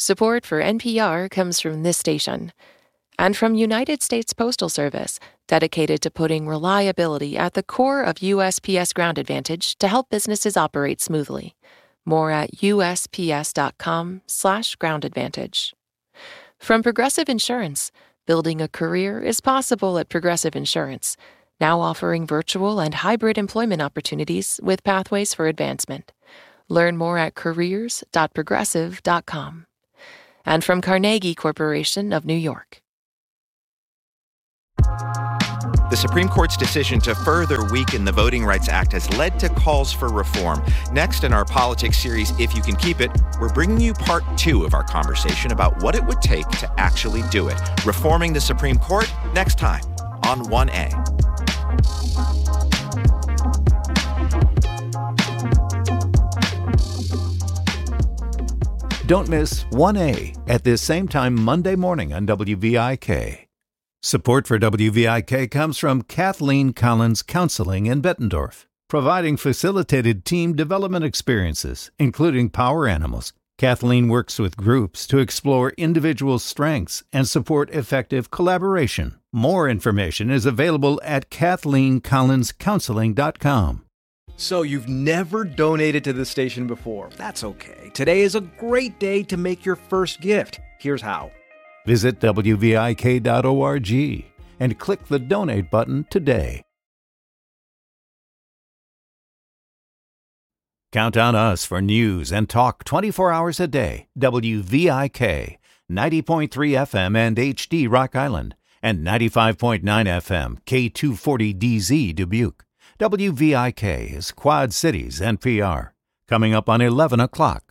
Support for NPR comes from this station and from United States Postal Service, dedicated to putting reliability at the core of USPS Ground Advantage to help businesses operate smoothly. More at usps.com/Ground Advantage. From Progressive Insurance, building a career is possible at Progressive Insurance, now offering virtual and hybrid employment opportunities with pathways for advancement. Learn more at careers.progressive.com. And from Carnegie Corporation of New York. The Supreme Court's decision to further weaken the Voting Rights Act has led to calls for reform. Next in our politics series, If You Can Keep It, we're bringing you part 2 of our conversation about what it would take to actually do it. Reforming the Supreme Court, next time on 1A. Don't miss 1A at this same time Monday morning on WVIK. Support for WVIK comes from Kathleen Collins Counseling in Bettendorf, providing facilitated team development experiences, including Power Animals. Kathleen works with groups to explore individual strengths and support effective collaboration. More information is available at KathleenCollinsCounseling.com. So you've never donated to this station before. That's okay. Today is a great day to make your first gift. Here's how. Visit WVIK.org and click the donate button today. Count on us for news and talk 24 hours a day. WVIK, 90.3 FM and HD Rock Island, and 95.9 FM K240DZ Dubuque. WVIK is Quad Cities NPR. Coming up on 11 o'clock.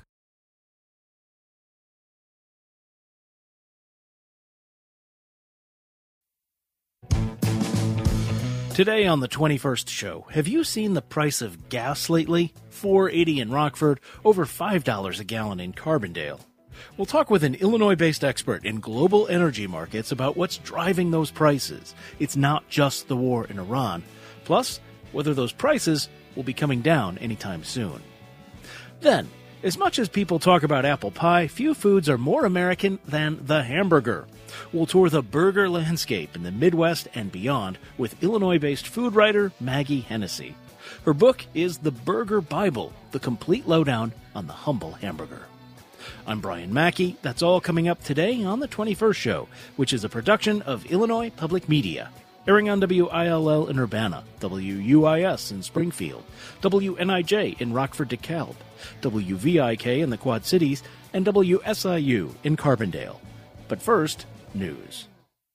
Today on the 21st show, have you seen the price of gas lately? $4.80 in Rockford, over $5 a gallon in Carbondale. We'll talk with an Illinois-based expert in global energy markets about what's driving those prices. It's not just the war in Iran. Plus, whether those prices will be coming down anytime soon. Then, as much as people talk about apple pie, few foods are more American than the hamburger. We'll tour the burger landscape in the Midwest and beyond with Illinois-based food writer Maggie Hennessy. Her book is The Burger Bible, the complete lowdown on the humble hamburger. I'm Brian Mackey. That's all coming up today on the 21st Show, which is a production of Illinois Public Media. Airing on WILL in Urbana, WUIS in Springfield, WNIJ in Rockford, DeKalb, WVIK in the Quad Cities, and WSIU in Carbondale. But first, news.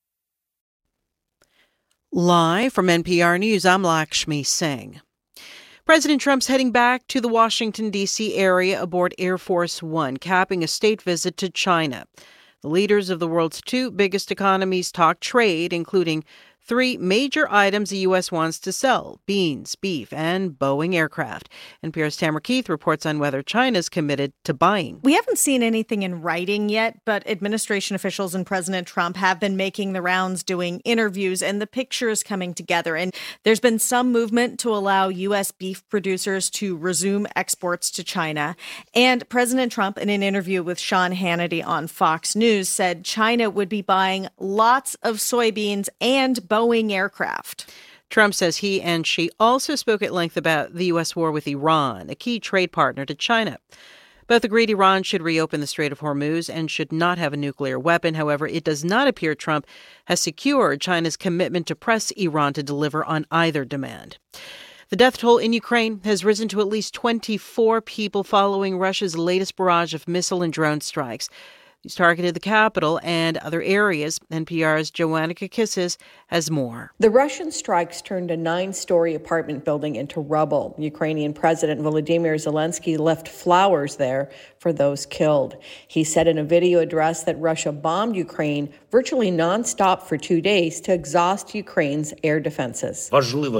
Live from NPR News, I'm Lakshmi Singh. President Trump's heading back to the Washington, D.C. area aboard Air Force One, capping a state visit to China. The leaders of the world's 2 biggest economies talk trade, including 3 major items the U.S. wants to sell: beans, beef, and Boeing aircraft. NPR's Tamara Keith reports on whether China's committed to buying. We haven't seen anything in writing yet, but administration officials and President Trump have been making the rounds, doing interviews, and the picture is coming together. And there's been some movement to allow U.S. beef producers to resume exports to China. And President Trump, in an interview with Sean Hannity on Fox News, said China would be buying lots of soybeans and Boeing aircraft. Trump says he and Xi also spoke at length about the U.S. war with Iran, a key trade partner to China. Both agreed Iran should reopen the Strait of Hormuz and should not have a nuclear weapon. However, it does not appear Trump has secured China's commitment to press Iran to deliver on either demand. The death toll in Ukraine has risen to at least 24 people following Russia's latest barrage of missile and drone strikes. These targeted the capital and other areas. NPR's Joanna Kakissis has more. The Russian strikes turned a 9-story apartment building into rubble. Ukrainian President Volodymyr Zelensky left flowers there for those killed. He said in a video address that Russia bombed Ukraine virtually nonstop for 2 days to exhaust Ukraine's air defenses.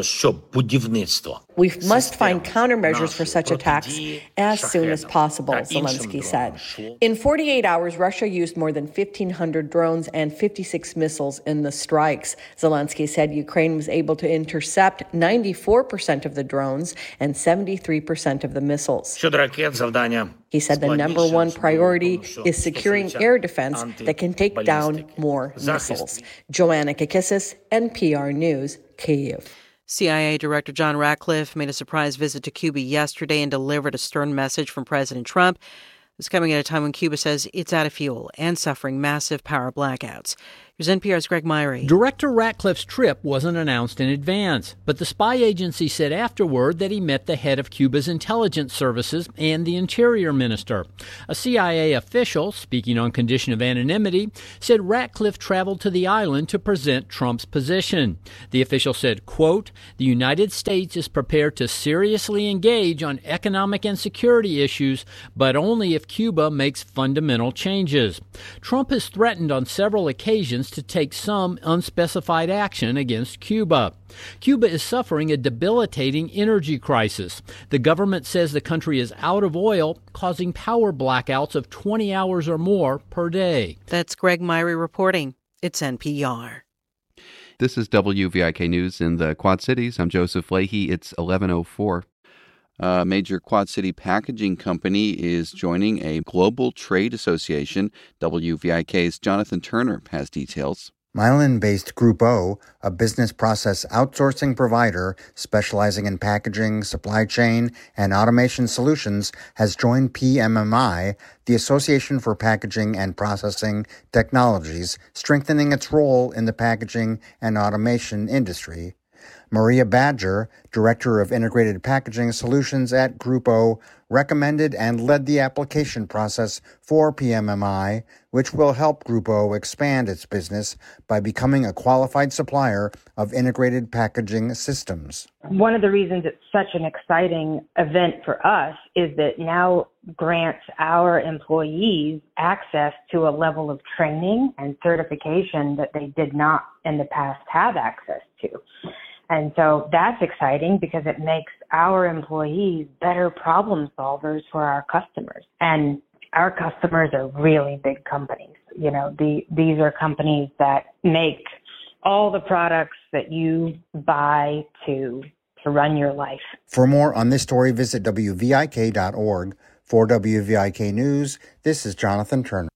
We must find countermeasures for such attacks as soon as possible, Zelensky said. In 48 hours, Russia used more than 1,500 drones and 56 missiles in the strikes. Zelensky said Ukraine was able to intercept 94% of the drones and 73% of the missiles. He said the number one priority is securing air defense that can take down more missiles. Joanna Kakissis, NPR News, Kyiv. CIA Director John Ratcliffe made a surprise visit to Cuba yesterday and delivered a stern message from President Trump. It's coming at a time when Cuba says it's out of fuel and suffering massive power blackouts. Here's NPR's Greg Myrie. Director Ratcliffe's trip wasn't announced in advance, but the spy agency said afterward that he met the head of Cuba's intelligence services and the interior minister. A CIA official, speaking on condition of anonymity, said Ratcliffe traveled to the island to present Trump's position. The official said, quote, "The United States is prepared to seriously engage on economic and security issues, but only if Cuba makes fundamental changes." Trump has threatened on several occasions to take some unspecified action against Cuba. Cuba is suffering a debilitating energy crisis. The government says the country is out of oil, causing power blackouts of 20 hours or more per day. That's Greg Myrie reporting. It's NPR. This is WVIK News in the Quad Cities. I'm Joseph Leahy. It's 11:04. A major Quad City packaging company is joining a global trade association. WVIK's Jonathan Turner has details. Milan-based Grupo, a business process outsourcing provider specializing in packaging, supply chain, and automation solutions, has joined PMMI, the Association for Packaging and Processing Technologies, strengthening its role in the packaging and automation industry. Maria Badger, Director of Integrated Packaging Solutions at Grupo, recommended and led the application process for PMMI, which will help Grupo expand its business by becoming a qualified supplier of integrated packaging systems. One of the reasons it's such an exciting event for us is that now grants our employees access to a level of training and certification that they did not in the past have access to. And so that's exciting because it makes our employees better problem solvers for our customers. And our customers are really big companies. You know, these are companies that make all the products that you buy to run your life. For more on this story, visit WVIK.org. For WVIK News, this is Jonathan Turner.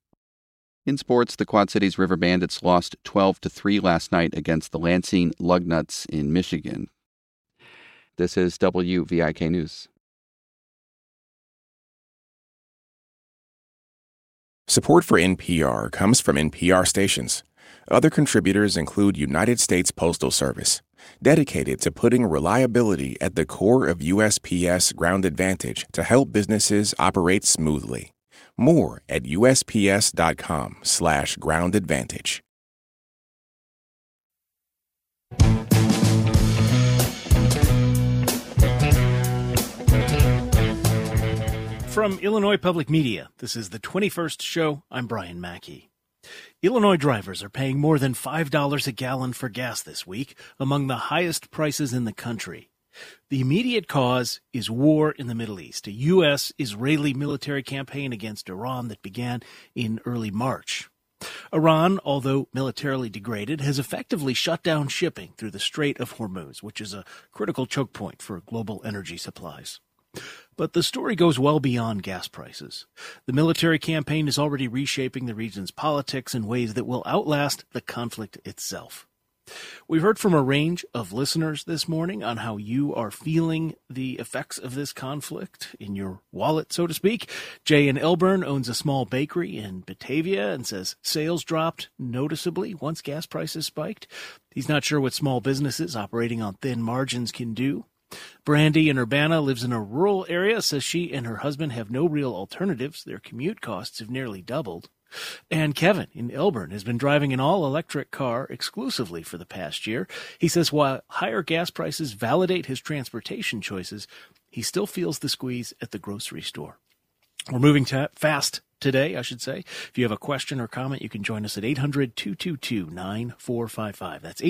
In sports, the Quad Cities River Bandits lost 12-3 last night against the Lansing Lugnuts in Michigan. This is WVIK News. Support for NPR comes from NPR stations. Other contributors include United States Postal Service, dedicated to putting reliability at the core of USPS Ground Advantage to help businesses operate smoothly. More at USPS.com/Ground Advantage. From Illinois Public Media, this is the 21st show. I'm Brian Mackey. Illinois drivers are paying more than $5 a gallon for gas this week, among the highest prices in the country. The immediate cause is war in the Middle East, a U.S.-Israeli military campaign against Iran that began in early March. Iran, although militarily degraded, has effectively shut down shipping through the Strait of Hormuz, which is a critical choke point for global energy supplies. But the story goes well beyond gas prices. The military campaign is already reshaping the region's politics in ways that will outlast the conflict itself. We've heard from a range of listeners this morning on how you are feeling the effects of this conflict in your wallet, so to speak. Jay in Elburn owns a small bakery in Batavia and says sales dropped noticeably once gas prices spiked. He's not sure what small businesses operating on thin margins can do. Brandy in Urbana lives in a rural area, says she and her husband have no real alternatives. Their commute costs have nearly doubled. And Kevin in Elburn has been driving an all-electric car exclusively for the past year. He says while higher gas prices validate his transportation choices, he still feels the squeeze at the grocery store. We're moving fast today, I should say. If you have a question or comment, you can join us at 800-222-9455. That's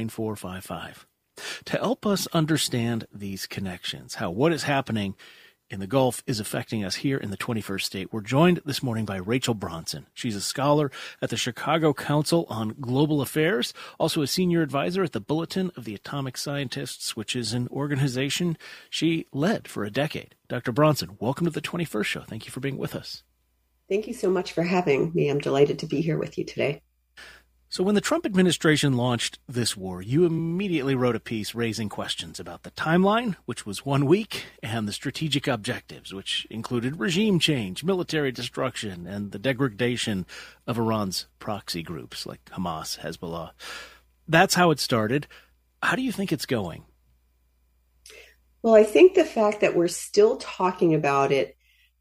800-222-9455. To help us understand these connections, what is happening in the Gulf is affecting us here in the 21st state. We're joined this morning by Rachel Bronson. She's a scholar at the Chicago Council on Global Affairs, also a senior advisor at the Bulletin of the Atomic Scientists, which is an organization she led for a decade. Dr. Bronson, welcome to the 21st Show. Thank you for being with us. Thank you so much for having me. I'm delighted to be here with you today. So when the Trump administration launched this war, you immediately wrote a piece raising questions about the timeline, which was 1 week, and the strategic objectives, which included regime change, military destruction, and the degradation of Iran's proxy groups like Hamas, Hezbollah. That's how it started. How do you think it's going? Well, I think the fact that we're still talking about it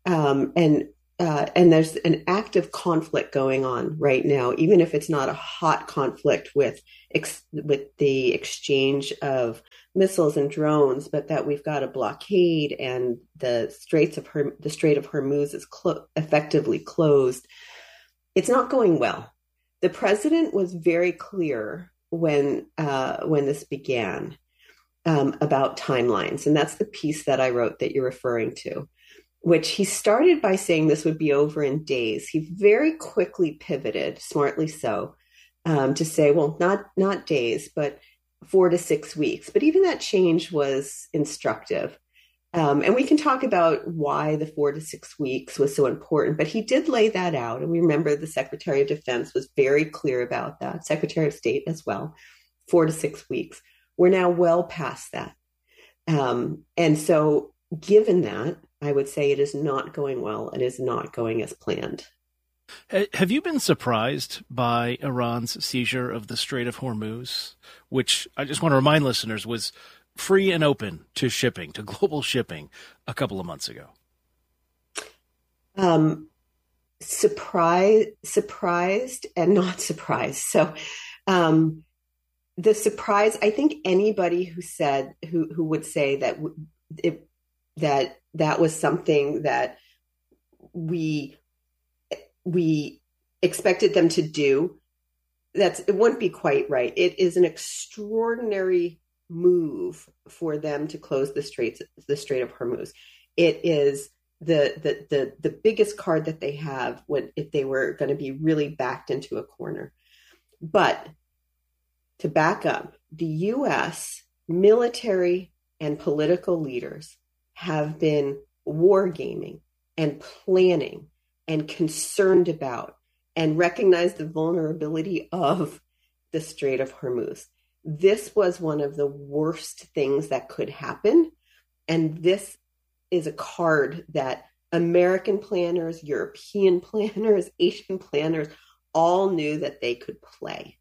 and there's an active conflict going on right now, even if it's not a hot conflict with the exchange of missiles and drones, but that we've got a blockade and the Strait of Hormuz is effectively closed. It's not going well. The president was very clear when this began about timelines, and that's the piece that I wrote that you're referring to, which he started by saying this would be over in days. He very quickly pivoted, smartly so, to say, well, not days, but 4 to 6 weeks. But even that change was instructive. And we can talk about why the 4 to 6 weeks was so important, but he did lay that out. And we remember the Secretary of Defense was very clear about that, Secretary of State as well, 4 to 6 weeks. We're now well past that. And so given that, I would say it is not going well. It is not going as planned. Have you been surprised by Iran's seizure of the Strait of Hormuz, which I just want to remind listeners was free and open to shipping, to global shipping, a couple of months ago? Surprised and not surprised. So the surprise, I think anybody who would say that was something that we expected them to do, it wouldn't be quite right. It is an extraordinary move for them to close the Strait of Hormuz. It is the biggest card that they have if they were going to be really backed into a corner. But to back up, the U.S. military and political leaders have been wargaming and planning and concerned about and recognized the vulnerability of the Strait of Hormuz. This was one of the worst things that could happen. And this is a card that American planners, European planners, Asian planners all knew that they could play.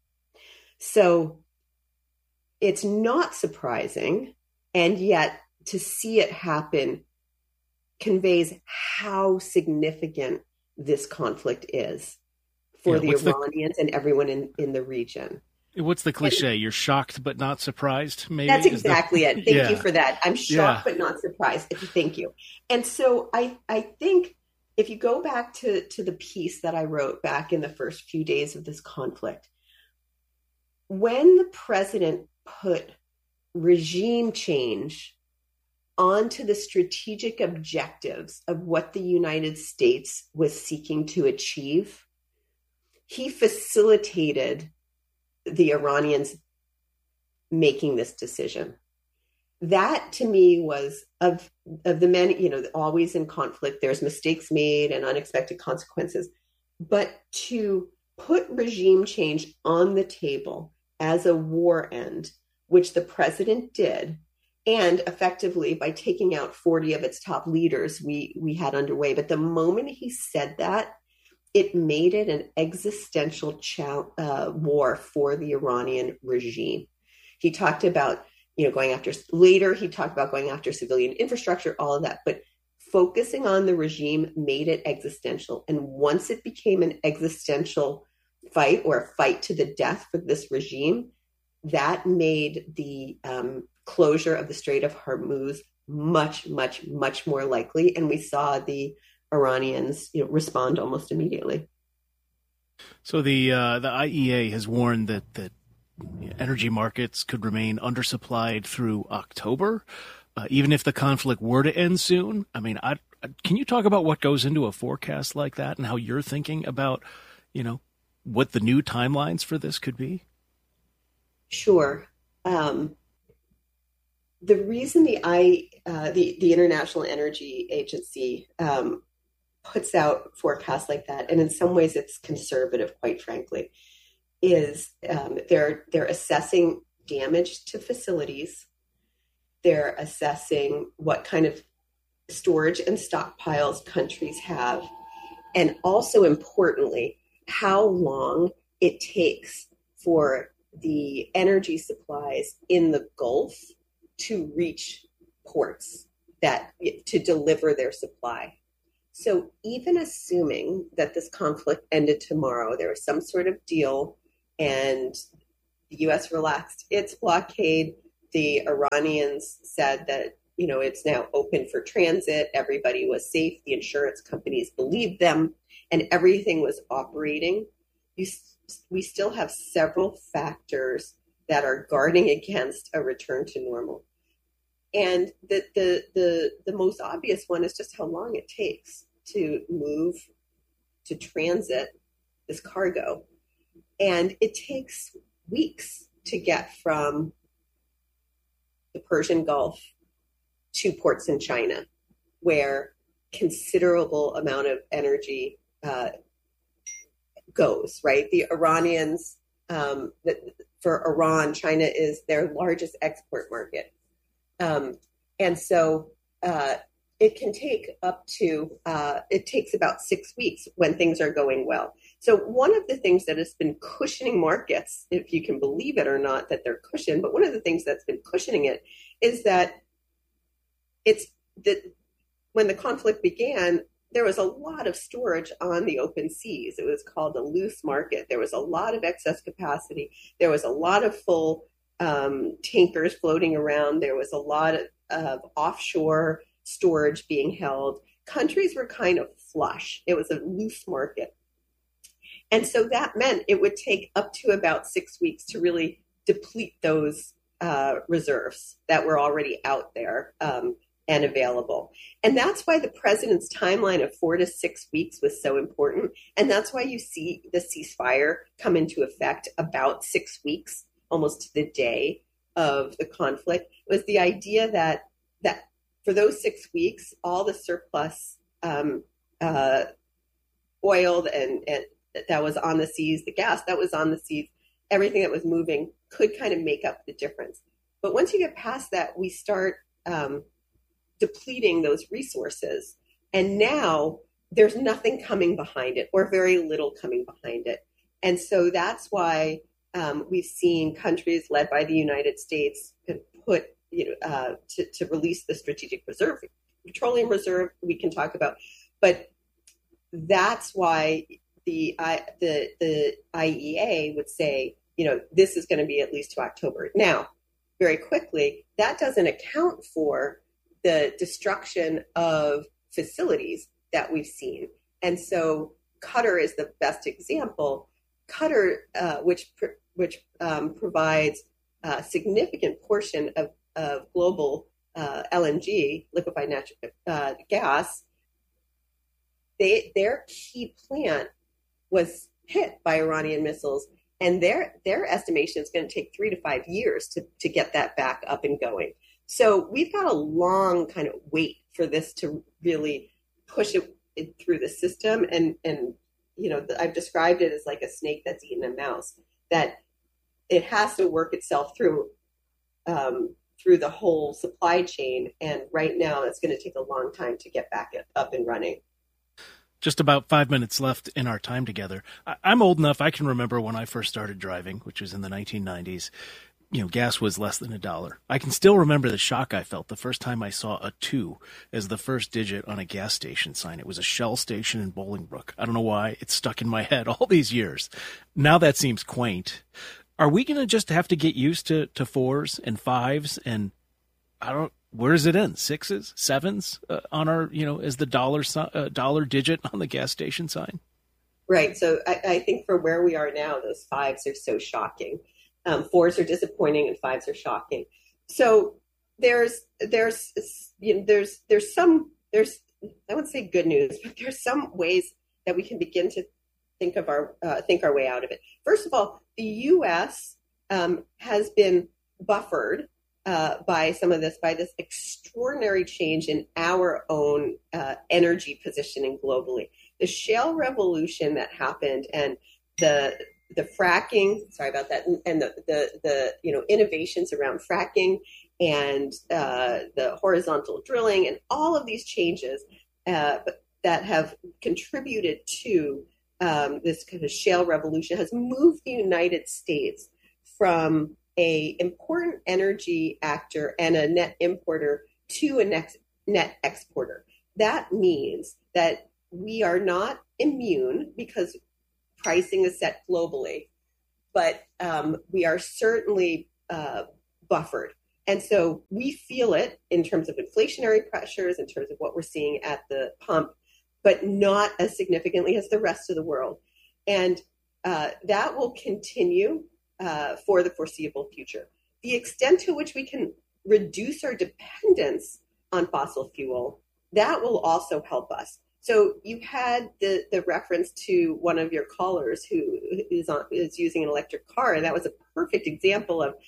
So it's not surprising, and yet to see it happen conveys how significant this conflict is for the Iranians and everyone in the region. What's the cliche? You're shocked but not surprised, maybe? That's exactly it. Thank you for that. I'm shocked but not surprised. Thank you. And so I think if you go back to the piece that I wrote back in the first few days of this conflict, when the president put regime change onto the strategic objectives of what the United States was seeking to achieve, he facilitated the Iranians making this decision. That to me was of the many, always in conflict, there's mistakes made and unexpected consequences. But to put regime change on the table as a war end, which the president did, and effectively by taking out 40 of its top leaders we had underway. But the moment he said that, it made it an existential war for the Iranian regime. He talked about, going after civilian infrastructure, all of that, but focusing on the regime made it existential. And once it became an existential fight or a fight to the death for this regime, that made the closure of the Strait of Hormuz much, much, much more likely. And we saw the Iranians respond almost immediately. So the IEA has warned that energy markets could remain undersupplied through October. even if the conflict were to end soon? I mean, can you talk about what goes into a forecast like that and how you're thinking about, what the new timelines for this could be? Sure. The reason the International Energy Agency puts out forecasts like that, and in some ways it's conservative, quite frankly, is they're assessing damage to facilities. They're assessing what kind of storage and stockpiles countries have, and also importantly, how long it takes for the energy supplies in the Gulf to reach ports to deliver their supply. So even assuming that this conflict ended tomorrow, there was some sort of deal and the U.S. relaxed its blockade, the Iranians said that, it's now open for transit, everybody was safe, the insurance companies believed them, and everything was operating, we still have several factors that are guarding against a return to normal. And the most obvious one is just how long it takes to move, to transit this cargo. And it takes weeks to get from the Persian Gulf to ports in China, where considerable amount of energy goes, right? The Iranians, for Iran, China is their largest export market. And so it can take it takes about 6 weeks when things are going well. So one of the things that has been cushioning markets, if you can believe it or not that they're cushioned, but one of the things that's been cushioning it is that when the conflict began, there was a lot of storage on the open seas. It was called a loose market. There was a lot of excess capacity. There was a lot of full tankers floating around. There was a lot of offshore storage being held. Countries were kind of flush. It was a loose market. And so that meant it would take up to about 6 weeks to really deplete those reserves that were already out there and available. And that's why the president's timeline of 4 to 6 weeks was so important. And that's why you see the ceasefire come into effect about 6 weeks, almost to the day of the conflict. It was the idea that for those 6 weeks, all the surplus oil and that was on the seas, the gas that was on the seas, everything that was moving could kind of make up the difference. But once you get past that, we start depleting those resources. And now there's nothing coming behind it, or very little coming behind it. And so that's why we've seen countries led by the United States put, to release the strategic reserve, petroleum reserve we can talk about. But that's why the IEA would say, this is going to be at least to October. Now, very quickly, that doesn't account for the destruction of facilities that we've seen. And so Qatar is the best example. Qatar, which provides a significant portion of global LNG, liquefied natural gas, their key plant was hit by Iranian missiles, and their estimation is going to take 3 to 5 years to get that back up and going. So we've got a long kind of wait for this to really push it through the system. And I've described it as like a snake that's eaten a mouse, that it has to work itself through the whole supply chain. And right now it's going to take a long time to get back up and running. Just about 5 minutes left in our time together. I'm old enough, I can remember when I first started driving, which was in the 1990s. Gas was less than $1. I can still remember the shock I felt the first time I saw a 2 as the first digit on a gas station sign. It was a Shell station in Bolingbrook. I don't know why. It's stuck in my head all these years. Now that seems quaint. Are we going to just have to get used to 4s and 5s and where does it end? 6s, 7s on our, as the dollar digit on the gas station sign? Right. So I think for where we are now, those 5s are so shocking. 4s are disappointing and 5s are shocking. So there's I wouldn't say good news, but there's some ways that we can begin to think our way out of it. First of all, the U.S. Has been buffered by this extraordinary change in our own energy positioning globally. The shale revolution that happened and the fracking, sorry about that, and the innovations around fracking and the horizontal drilling and all of these changes that have contributed to this kind of shale revolution has moved the United States from a important energy actor and a net importer to a net exporter. That means that we are not immune because pricing is set globally, but we are certainly buffered. And so we feel it in terms of inflationary pressures, in terms of what we're seeing at the pump, but not as significantly as the rest of the world. And that will continue for the foreseeable future. The extent to which we can reduce our dependence on fossil fuel, that will also help us. So you had the reference to one of your callers who is using an electric car, and that was a perfect example of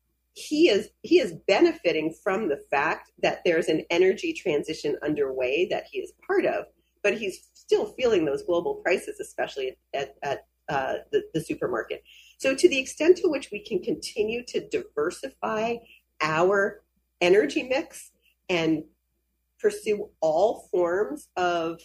he is benefiting from the fact that there's an energy transition underway that he is part of, but he's still feeling those global prices, especially at the supermarket. So to the extent to which we can continue to diversify our energy mix and pursue all forms of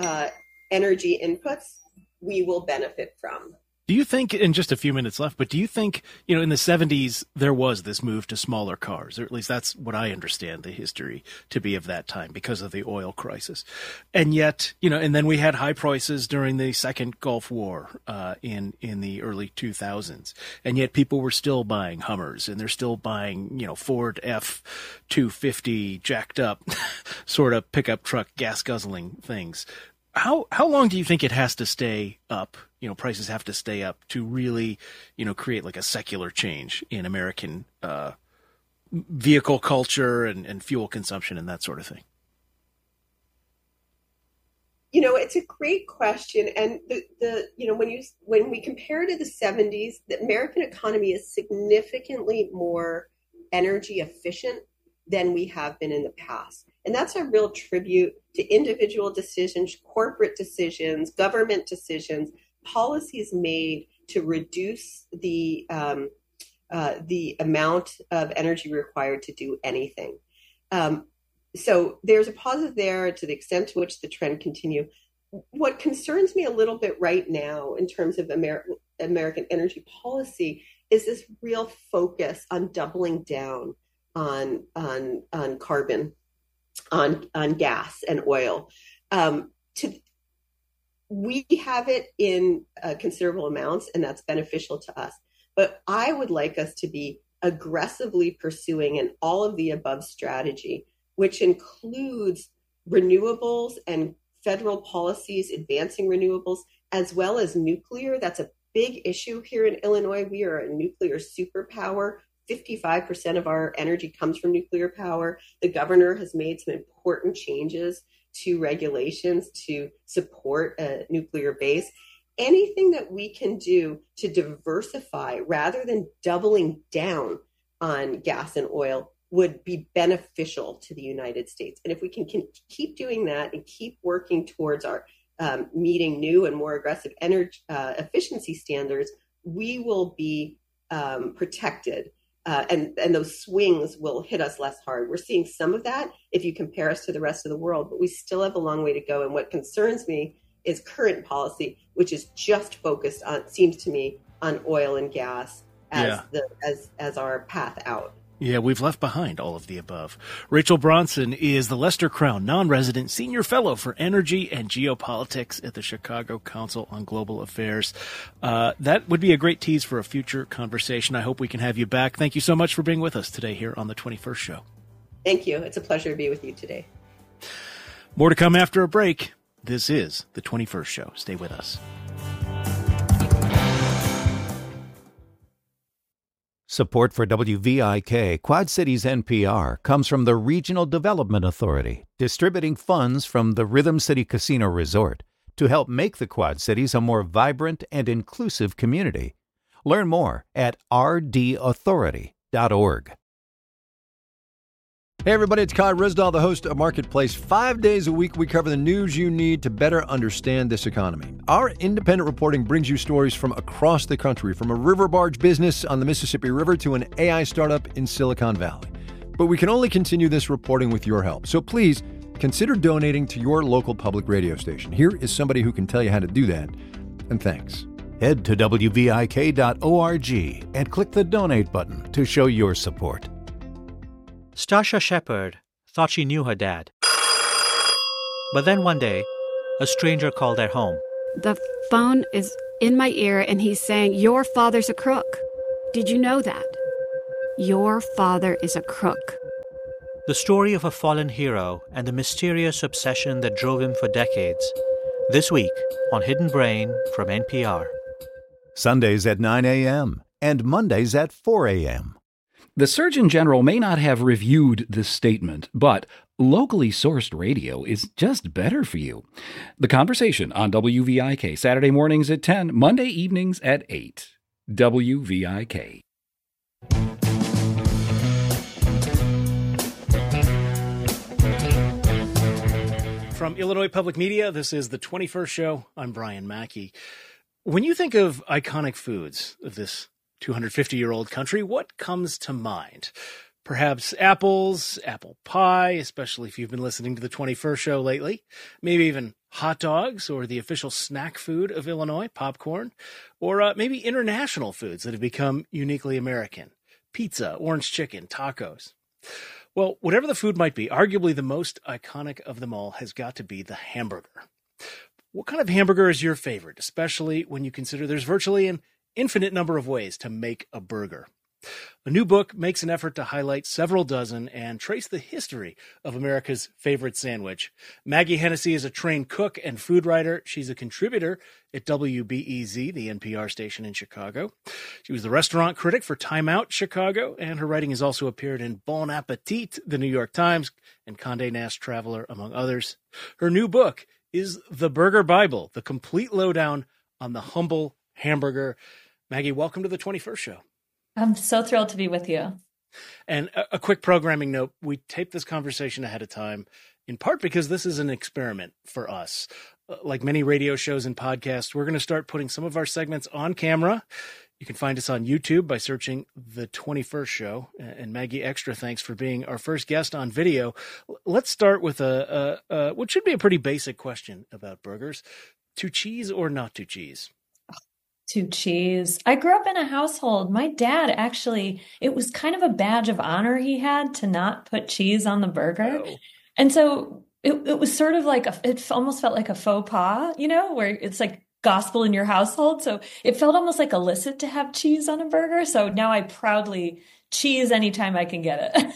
energy inputs, we will benefit from. Do you think, in just a few minutes left, but do you think, in the 70s, there was this move to smaller cars, or at least that's what I understand the history to be of that time because of the oil crisis. And yet, and then we had high prices during the second Gulf War in the early 2000s. And yet people were still buying Hummers and they're still buying, Ford F-250 jacked up sort of pickup truck gas guzzling things. How long do you think it has to stay up? Prices have to stay up to really, create like a secular change in American vehicle culture and fuel consumption and that sort of thing? It's a great question. And when we compare to the 70s, the American economy is significantly more energy efficient than we have been in the past. And that's a real tribute to individual decisions, corporate decisions, government decisions, policies made to reduce the amount of energy required to do anything. So there's a positive there to the extent to which the trend continue. What concerns me a little bit right now in terms of American energy policy is this real focus on doubling down on carbon, on gas and oil. We have it in considerable amounts, and that's beneficial to us. But I would like us to be aggressively pursuing an all of the above strategy, which includes renewables and federal policies advancing renewables, as well as nuclear. That's a big issue here in Illinois. We are a nuclear superpower. 55% of our energy comes from nuclear power. The governor has made some important changes to regulations to support a nuclear base. Anything that we can do to diversify rather than doubling down on gas and oil would be beneficial to the United States. And if we can keep doing that and keep working towards our meeting new and more aggressive energy efficiency standards, we will be protected. And those swings will hit us less hard. We're seeing some of that if you compare us to the rest of the world, but we still have a long way to go. And what concerns me is current policy, which is just focused on, seems to me, on oil and gas as our path out. Yeah, we've left behind all of the above. Rachel Bronson is the Lester Crown Non-Resident Senior Fellow for Energy and Geopolitics at the Chicago Council on Global Affairs. That would be a great tease for a future conversation. I hope we can have you back. Thank you so much for being with us today here on the 21st Show. Thank you. It's a pleasure to be with you today. More to come after a break. This is the 21st Show. Stay with us. Support for WVIK Quad Cities NPR comes from the Regional Development Authority, distributing funds from the Rhythm City Casino Resort to help make the Quad Cities a more vibrant and inclusive community. Learn more at rdauthority.org. Hey everybody, it's Kai Risdahl, the host of Marketplace. 5 days a week, we cover the news you need to better understand this economy. Our independent reporting brings you stories from across the country, from a river barge business on the Mississippi River to an AI startup in Silicon Valley. But we can only continue this reporting with your help. So please, consider donating to your local public radio station. Here is somebody who can tell you how to do that. And thanks. Head to WVIK.org and click the donate button to show your support. Stasha Shepard thought she knew her dad. But then one day, a stranger called their home. The phone is in my ear and he's saying, "Your father's a crook. Did you know that? Your father is a crook." The story of a fallen hero and the mysterious obsession that drove him for decades. This week on Hidden Brain from NPR. Sundays at 9 a.m. and Mondays at 4 a.m. The Surgeon General may not have reviewed this statement, but locally sourced radio is just better for you. The Conversation on WVIK, Saturday mornings at 10, Monday evenings at 8. WVIK. From Illinois Public Media, this is the 21st Show. I'm Brian Mackey. When you think of iconic foods of this 250-year-old country, what comes to mind? Perhaps apples, apple pie, especially if you've been listening to the 21st Show lately. Maybe even hot dogs, or the official snack food of Illinois, popcorn. Or maybe international foods that have become uniquely American. Pizza, orange chicken, tacos. Well, whatever the food might be, arguably the most iconic of them all has got to be the hamburger. What kind of hamburger is your favorite, especially when you consider there's virtually an infinite number of ways to make a burger? A new book makes an effort to highlight several dozen and trace the history of America's favorite sandwich. Maggie Hennessy is a trained cook and food writer. She's a contributor at WBEZ, the NPR station in Chicago. She was the restaurant critic for Time Out Chicago, and her writing has also appeared in Bon Appetit, the New York Times, and Condé Nast Traveler, among others. Her new book is The Burger Bible, the complete lowdown on the humble hamburger. Maggie, welcome to the 21st Show. I'm so thrilled to be with you. And a quick programming note, we taped this conversation ahead of time, in part because this is an experiment for us. Like many radio shows and podcasts, we're going to start putting some of our segments on camera. You can find us on YouTube by searching The 21st Show. And Maggie, extra thanks for being our first guest on video. Let's start with what should be a pretty basic question about burgers. To cheese or not to cheese? To cheese. I grew up in a household. My dad actually, it was kind of a badge of honor he had to not put cheese on the burger. Oh. And so it was sort of like, it almost felt like a faux pas, where it's like gospel in your household. So it felt almost like illicit to have cheese on a burger. So now I proudly cheese anytime I can get it.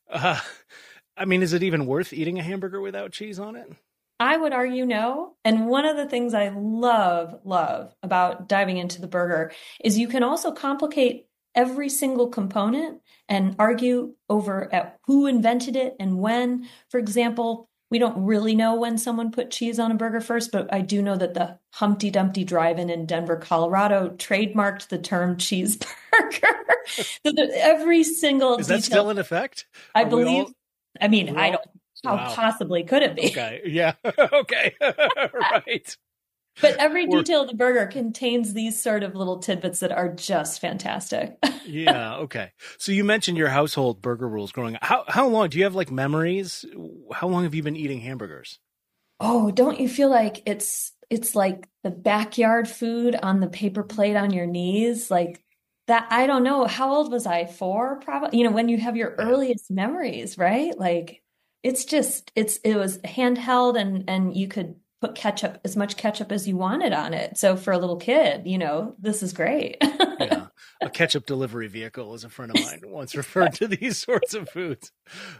Is it even worth eating a hamburger without cheese on it? I would argue no. And one of the things I love about diving into the burger is you can also complicate every single component and argue over at who invented it and when. For example, we don't really know when someone put cheese on a burger first, but I do know that the Humpty Dumpty Drive-In in Denver, Colorado trademarked the term cheeseburger. So every single Is that still in effect? I believe. I don't. How possibly could it be? Okay. Yeah. Okay. Right. But every detail of the burger contains these sort of little tidbits that are just fantastic. Yeah. Okay. So you mentioned your household burger rules growing up. How long do you have memories? How long have you been eating hamburgers? Oh, don't you feel like it's like the backyard food on the paper plate on your knees? Like that. I don't know. How old was I? 4, probably, when you have your earliest memories, right? Like, it was handheld and you could put as much ketchup as you wanted on it. So for a little kid, this is great. Yeah. A ketchup delivery vehicle, as a friend of mine once referred to these sorts of foods.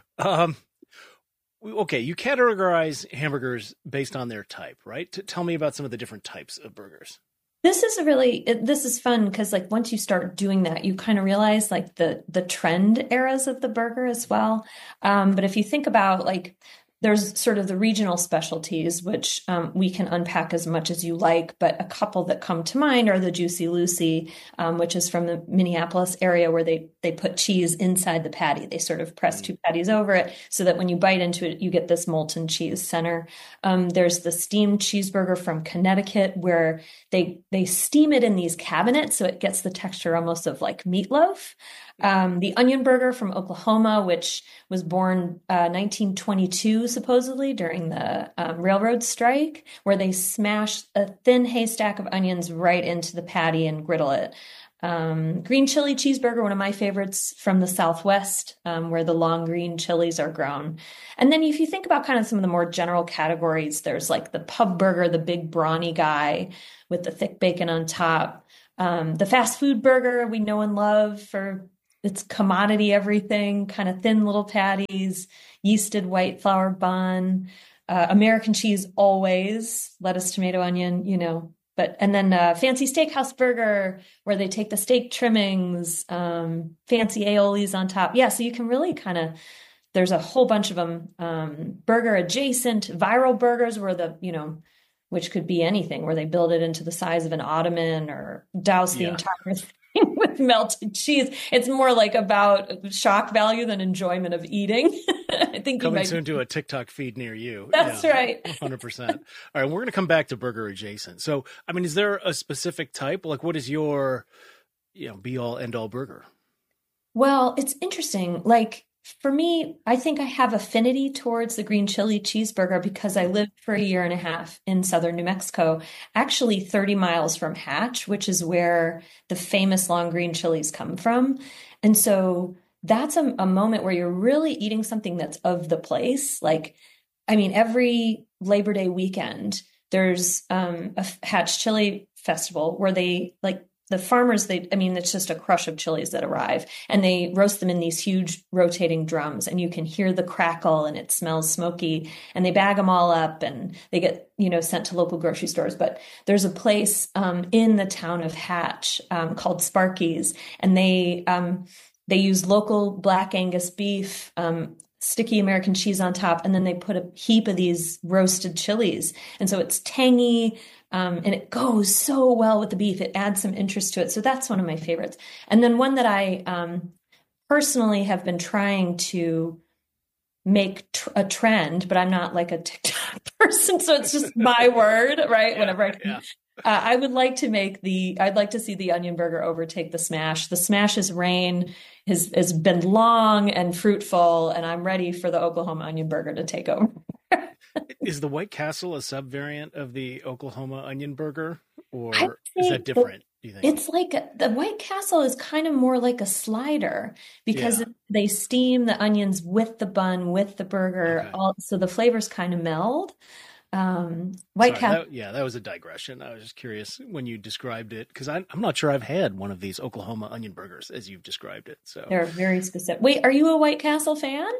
Okay. You categorize hamburgers based on their type, right? Tell me about some of the different types of burgers. This is fun because like once you start doing that, you kind of realize like the trend eras of the burger as well. But if you think about like there's sort of the regional specialties, which we can unpack as much as you like, but a couple that come to mind are the Juicy Lucy, which is from the Minneapolis area where they put cheese inside the patty. They sort of press two patties over it so that when you bite into it, you get this molten cheese center. There's the steamed cheeseburger from Connecticut where they steam it in these cabinets so it gets the texture almost of like meatloaf. The onion burger from Oklahoma, which was born 1922, supposedly during the railroad strike, where they smash a thin haystack of onions right into the patty and griddle it. Green chili cheeseburger, one of my favorites from the Southwest, where the long green chilies are grown. And then if you think about kind of some of the more general categories, there's like the pub burger, the big brawny guy with the thick bacon on top. The fast food burger we know and love for its commodity everything, kind of thin little patties, yeasted white flour bun, American cheese always, lettuce, tomato, onion, and then fancy steakhouse burger where they take the steak trimmings, fancy aiolis on top. Yeah, so you can really there's a whole bunch of them. Burger adjacent, viral burgers where which could be anything, where they build it into the size of an ottoman or douse the entire thing with melted cheese. It's more like about shock value than enjoyment of eating. I think coming soon to a TikTok feed near you. That's right. 100%. All right, we're going to come back to burger adjacent. So, I mean, is there a specific type? Like, what is your, be all end all burger? Well, it's interesting. Like, for me, I think I have affinity towards the green chili cheeseburger because I lived for 1.5 years in southern New Mexico, actually 30 miles from Hatch, which is where the famous long green chilies come from. And so that's a moment where you're really eating something that's of the place. Like, I mean, every Labor Day weekend, there's a Hatch Chili Festival where they the farmers, it's just a crush of chilies that arrive and they roast them in these huge rotating drums and you can hear the crackle and it smells smoky and they bag them all up and they get, sent to local grocery stores. But there's a place in the town of Hatch called Sparky's and they use local Black Angus beef, sticky American cheese on top, and then they put a heap of these roasted chilies. And so it's tangy, and it goes so well with the beef. It adds some interest to it. So that's one of my favorites. And then one that I personally have been trying to make a trend, but I'm not like a TikTok person, so it's just my word, right? Whenever I can. Yeah. I would like to I'd like to see the onion burger overtake the smash. The smash's reign has been long and fruitful, and I'm ready for the Oklahoma onion burger to take over. Is the White Castle a subvariant of the Oklahoma onion burger, or is that different? Do you think? It's like the White Castle is kind of more like a slider because they steam the onions with the bun, with the burger, so the flavors kind of meld. White Castle. That was a digression. I was just curious when you described it because I'm not sure I've had one of these Oklahoma onion burgers as you've described it. So they're very specific. Wait, are you a White Castle fan?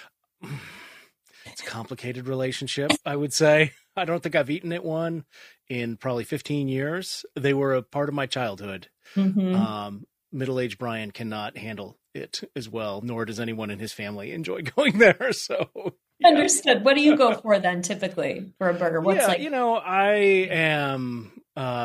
It's a complicated relationship, I would say. I don't think I've eaten at one in probably 15 years. They were a part of my childhood. Mm-hmm. Middle-aged Brian cannot handle it as well, nor does anyone in his family enjoy going there. So yeah. Understood. What do you go for then, typically, for a burger? What's I am.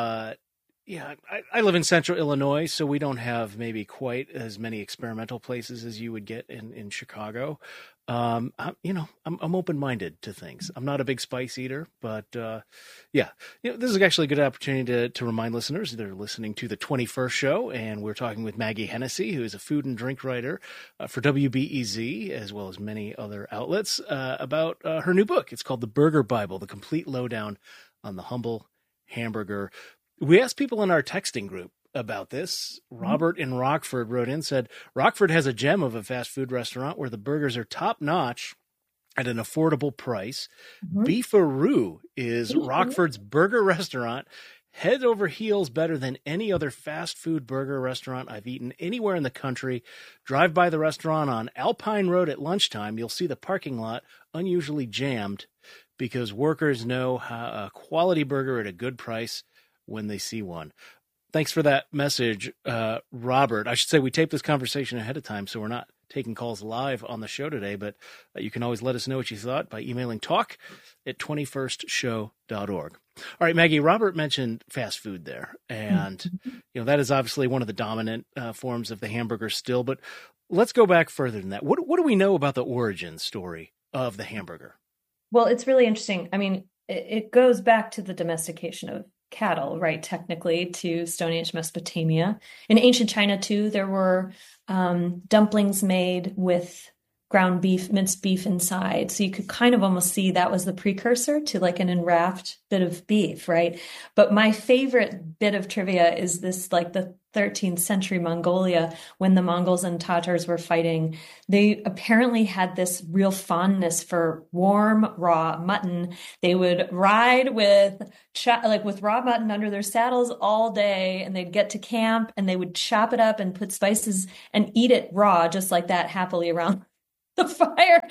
I live in central Illinois, so we don't have maybe quite as many experimental places as you would get in Chicago. I'm open-minded to things. I'm not a big spice eater, but this is actually a good opportunity to remind listeners they're listening to the 21st show, and we're talking with Maggie Hennessy, who is a food and drink writer for WBEZ, as well as many other outlets, about her new book. It's called The Burger Bible, The Complete Lowdown on the Humble Hamburger. We asked people in our texting group about this. Robert in Rockford wrote in, said, Rockford has a gem of a fast food restaurant where the burgers are top notch at an affordable price. Beefaroo is Rockford's burger restaurant, head over heels better than any other fast food burger restaurant I've eaten anywhere in the country. Drive by the restaurant on Alpine Road at lunchtime. You'll see the parking lot unusually jammed because workers know how a quality burger at a good price when they see one. Thanks for that message, Robert. I should say we taped this conversation ahead of time, so we're not taking calls live on the show today, but you can always let us know what you thought by emailing talk@21stshow.org. All right, Maggie, Robert mentioned fast food there, and that is obviously one of the dominant forms of the hamburger still, but let's go back further than that. What do we know about the origin story of the hamburger? Well, it's really interesting. I mean, it goes back to the domestication of cattle, right? Technically, to Stone Age Mesopotamia. In ancient China, too, there were dumplings made with ground beef, minced beef inside. So you could kind of almost see that was the precursor to like an enwrapped bit of beef, right? But my favorite bit of trivia is this, like the 13th century Mongolia, when the Mongols and Tatars were fighting, they apparently had this real fondness for warm, raw mutton. They would ride with raw mutton under their saddles all day, and they'd get to camp and they would chop it up and put spices and eat it raw, just like that, happily around the fire.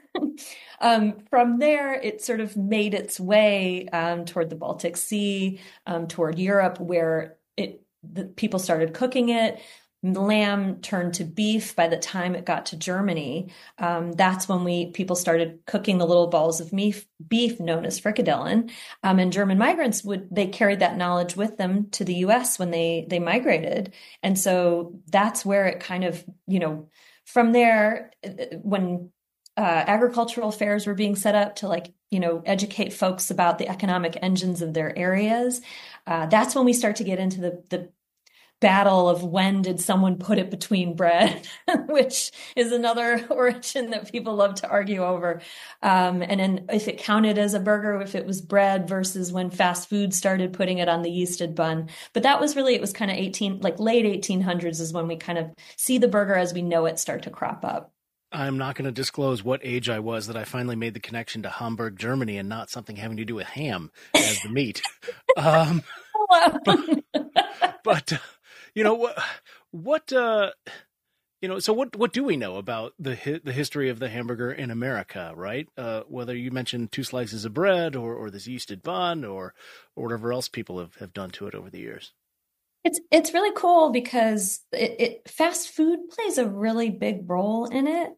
From there, it sort of made its way toward the Baltic Sea, toward Europe, where the people started cooking it. Lamb turned to beef by the time it got to Germany. That's when people started cooking the little balls of beef known as frikadellen. And German migrants they carried that knowledge with them to the U.S. when they migrated. And so that's where it kind of, from there, when agricultural fairs were being set up to educate folks about the economic engines of their areas, that's when we start to get into the battle of when did someone put it between bread, which is another origin that people love to argue over. And then if it counted as a burger, if it was bread versus when fast food started putting it on the yeasted bun. But that was really, it was kind of late 1800s is when we kind of see the burger as we know it start to crop up. I'm not going to disclose what age I was that I finally made the connection to Hamburg, Germany, and not something having to do with ham as the meat. But so what do we know about the history of the hamburger in America, right? Whether you mentioned 2 slices of bread or this yeasted bun or whatever else people have done to it over the years. It's really cool because fast food plays a really big role in it.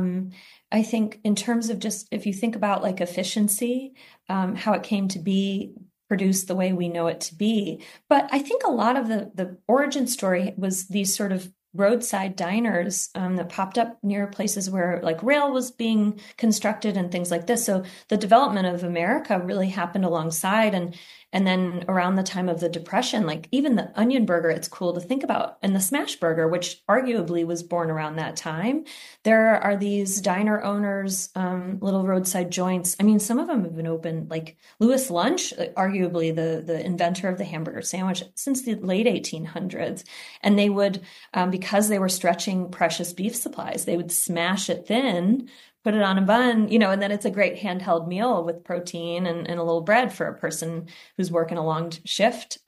I think in terms of just, if you think about like efficiency, how it came to be produced the way we know it to be. But I think a lot of the origin story was these sort of roadside diners that popped up near places where like rail was being constructed and things like this. So the development of America really happened alongside. And then around the time of the Depression, like even the onion burger, it's cool to think about. And the smash burger, which arguably was born around that time, there are these diner owners, little roadside joints. I mean, some of them have been open, like Louis Lunch, arguably the inventor of the hamburger sandwich, since the late 1800s. And they would, because they were stretching precious beef supplies, they would smash it thin, put it on a bun, and then it's a great handheld meal with protein and a little bread for a person who's working a long shift.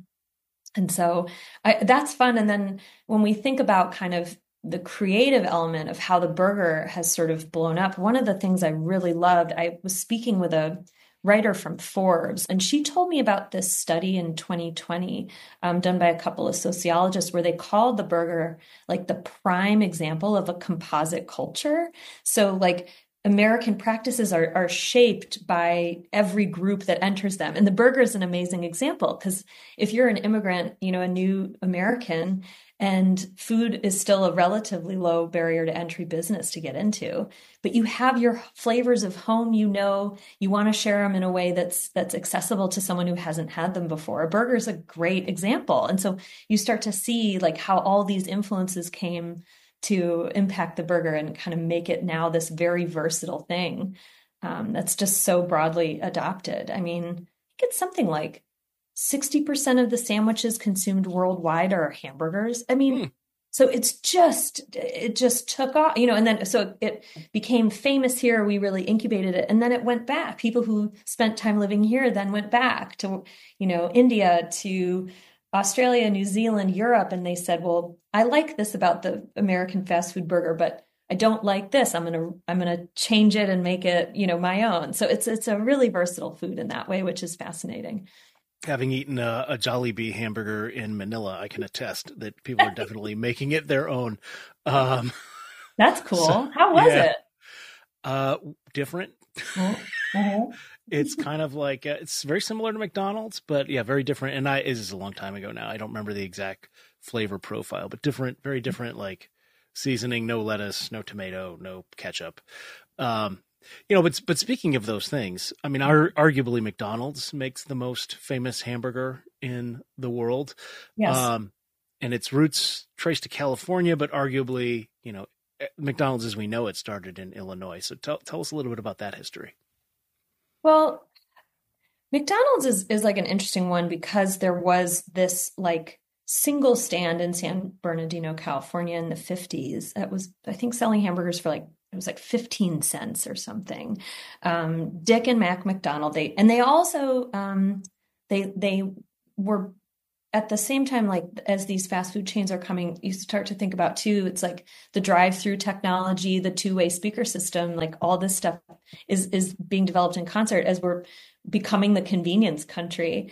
And so that's fun. And then when we think about kind of the creative element of how the burger has sort of blown up, one of the things I really loved, I was speaking with a writer from Forbes, and she told me about this study in 2020 done by a couple of sociologists where they called the burger like the prime example of a composite culture. So like American practices are shaped by every group that enters them. And the burger is an amazing example because if you're an immigrant, a new American, and food is still a relatively low barrier to entry business to get into, but you have your flavors of home, you want to share them in a way that's accessible to someone who hasn't had them before. A burger is a great example. And so you start to see like how all these influences came to impact the burger and kind of make it now this very versatile thing that's just so broadly adopted. I mean, I think it's something like 60% of the sandwiches consumed worldwide are hamburgers. I mean, so it just took off, and then, so it became famous here. We really incubated it. And then it went back. People who spent time living here then went back to, India, to Australia, New Zealand, Europe. And they said, well, I like this about the American fast food burger, but I don't like this. I'm going to change it and make it, my own. So it's a really versatile food in that way, which is fascinating. Having eaten a Jollibee hamburger in Manila, I can attest that people are definitely making it their own. That's cool. So, how was it? Different. Mm-hmm. It's kind of like, it's very similar to McDonald's, but yeah, very different. And it is a long time ago now. I don't remember the exact flavor profile, but different, very different, like seasoning, no lettuce, no tomato, no ketchup. But speaking of those things, I mean, arguably McDonald's makes the most famous hamburger in the world. Yes. And its roots trace to California, but arguably, McDonald's as we know it started in Illinois. So tell us a little bit about that history. Well, McDonald's is like an interesting one because there was this like single stand in San Bernardino, California in the 50s that was, I think, selling hamburgers for it was like 15 cents or something. Dick and Mac McDonald, they also, they were at the same time, like as these fast food chains are coming, you start to think about too, it's like the drive-through technology, the two-way speaker system, like all this stuff is being developed in concert as we're becoming the convenience country.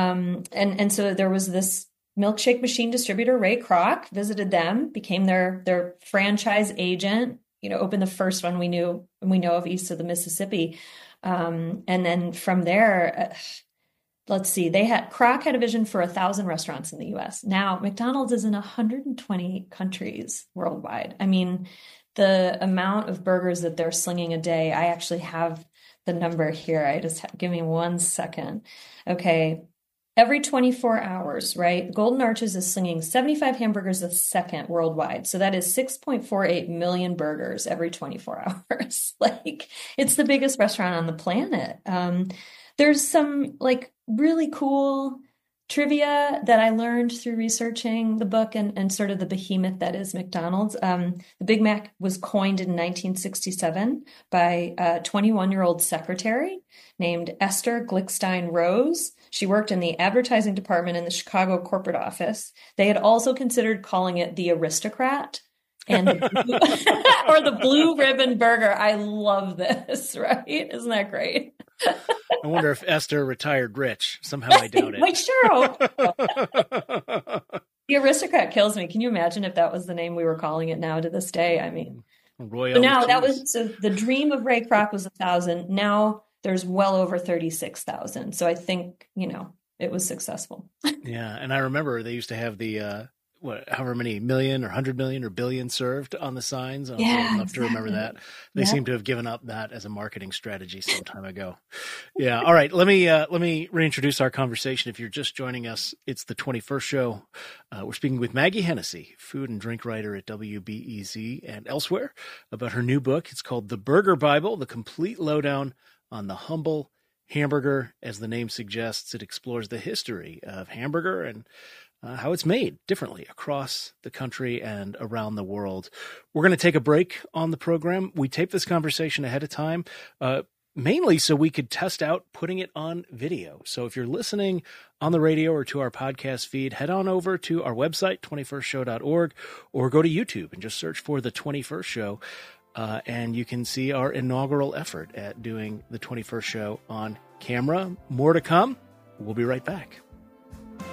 And so there was this milkshake machine distributor, Ray Kroc, visited them, became their franchise agent, opened the first one we know of east of the Mississippi. And then from there, let's see, Kroc had a vision for 1,000 restaurants in the U.S. Now McDonald's is in 120 countries worldwide. I mean, the amount of burgers that they're slinging a day, I actually have the number here. Give me 1 second. Okay. Every 24 hours, right? Golden Arches is slinging 75 hamburgers a second worldwide. So that is 6.48 million burgers every 24 hours. Like, it's the biggest restaurant on the planet. There's some like really cool trivia that I learned through researching the book and sort of the behemoth that is McDonald's. The Big Mac was coined in 1967 by a 21-year-old secretary named Esther Glickstein Rose. She worked in the advertising department in the Chicago corporate office. They had also considered calling it the Aristocrat and or the Blue Ribbon Burger. I love this, right? Isn't that great? I wonder if Esther retired rich. Somehow I doubt it. I sure hope so. The Aristocrat kills me. Can you imagine if that was the name we were calling it now to this day? I mean, Royal. Now that was the dream of Ray Kroc was 1,000. Now there's well over 36,000. So I think, it was successful. Yeah. And I remember they used to have the, however many million or 100 million or billion served on the signs. I would love to remember that. They seem to have given up that as a marketing strategy some time ago. Yeah. All right. Let me reintroduce our conversation. If you're just joining us, it's the 21st show. We're speaking with Maggie Hennessy, food and drink writer at WBEZ and elsewhere, about her new book. It's called The Burger Bible, The Complete Lowdown on the Humble Hamburger. As the name suggests, it explores the history of hamburger and how it's made differently across the country and around the world. We're going to take a break on the program. We taped this conversation ahead of time, mainly so we could test out putting it on video. So if you're listening on the radio or to our podcast feed, head on over to our website, 21stshow.org, or go to YouTube and just search for The 21st Show. And you can see our inaugural effort at doing The 21st Show on camera. More to come. We'll be right back.